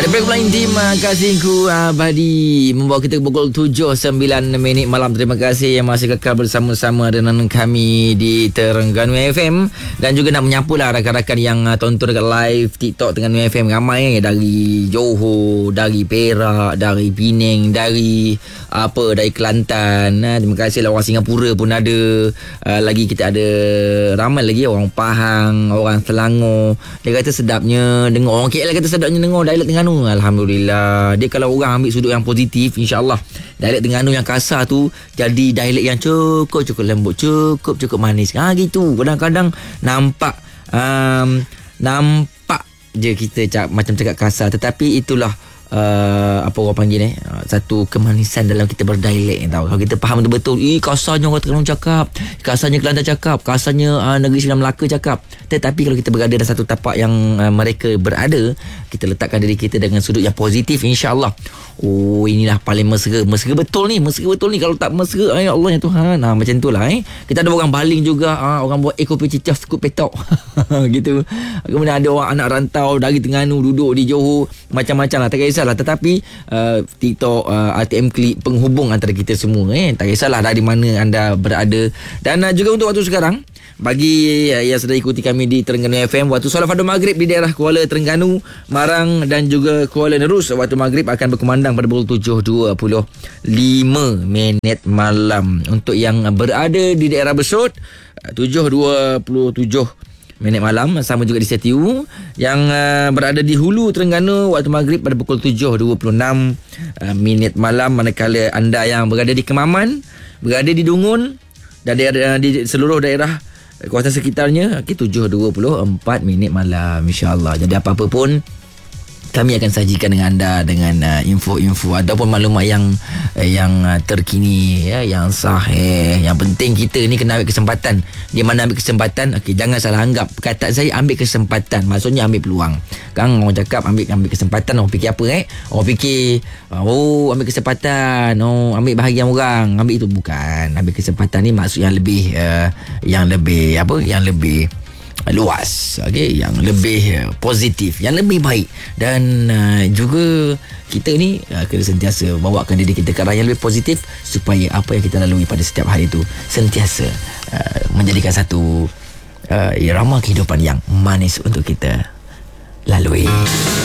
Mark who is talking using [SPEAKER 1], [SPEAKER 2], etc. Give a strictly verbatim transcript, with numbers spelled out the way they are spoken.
[SPEAKER 1] Ada break pula intim kasihku abadi membawa kita pukul tujuh sembilan minit malam. Terima kasih yang masih kekal bersama-sama dengan kami di Terengganu F M. Dan juga nak menyapulah rakan-rakan yang tonton dekat live TikTok Terengganu F M. Ramai dari Johor, dari Perak, dari Penang, dari apa dari Kelantan. Terima kasih lah, orang Singapura pun ada. Uh, lagi kita ada ramai lagi orang Pahang, orang Selangor. Dia kata sedapnya dengar. Orang K L kata sedapnya dengar dialek Terengganu. Alhamdulillah. Dia kalau orang ambil sudut yang positif, insya-Allah dialek Terengganu yang kasar tu jadi dialek yang cukup cukup lembut, cukup cukup manis. Ha gitu. Kadang-kadang nampak um, nampak je kita cak, macam cakap kasar, tetapi itulah Uh, apa orang panggil eh uh, satu kemanisan dalam kita berdialek, tahu. Kalau kita faham betul-betul, eh kasarnya orang Terengganu cakap, kasarnya Kelantan cakap, kasarnya uh, Negeri Sembilan Melaka cakap. Tetapi kalau kita berada dalam satu tapak yang uh, mereka berada, kita letakkan diri kita dengan sudut yang positif, insya-Allah. Oh, inilah paling mesra. Mesra betul ni, mesra betul ni. Kalau tak mesra, ya Allah ya Tuhan. Ha, macam itulah eh. Kita ada orang baling juga, ha, orang buat eh kopi cicah skup petok. Gitu. Kemudian ada orang anak rantau dari Terengganu duduk di Johor, macam-macam lah, tak kisahlah. Tetapi uh, TikTok, uh, R T M Click penghubung antara kita semua eh. Tak kisahlah dari mana anda berada. Dan uh, juga untuk waktu sekarang, bagi uh, yang sedang ikuti kami di Terengganu F M, waktu solat fardu maghrib di daerah Kuala Terengganu, Marang dan juga Kuala Nerus, waktu maghrib akan berkumandang pada pukul tujuh dua puluh lima minit malam. Untuk yang berada di daerah Besut, tujuh dua puluh tujuh minit malam, sama juga di Setiu. Yang uh, berada di Hulu Terengganu, waktu maghrib pada pukul tujuh dua puluh enam uh, minit malam. Manakala anda yang berada di Kemaman, berada di Dungun dan daerah, di seluruh daerah kawasan sekitarnya, okay, tujuh dua puluh empat minit malam, insya-Allah. Jadi apa-apa pun kami akan sajikan dengan anda dengan uh, info-info ataupun maklumat yang uh, yang uh, terkini, ya, yang sahih. Yang penting kita ni kena ambil kesempatan. Di mana ambil kesempatan, okey, jangan salah anggap. Kata saya ambil kesempatan, maksudnya ambil peluang. Kan orang cakap ambil ambil kesempatan, orang fikir apa eh? Orang fikir oh, ambil kesempatan, oh, ambil bahagian orang. Ambil itu bukan. Ambil kesempatan ni maksud yang lebih uh, yang lebih apa? Yang lebih luas, okey, yang lebih uh, positif, yang lebih baik. Dan uh, juga kita ni uh, kena sentiasa bawakan diri kita ke arah yang lebih positif, supaya apa yang kita lalui pada setiap hari itu sentiasa uh, menjadikan satu uh, irama kehidupan yang manis untuk kita lalui.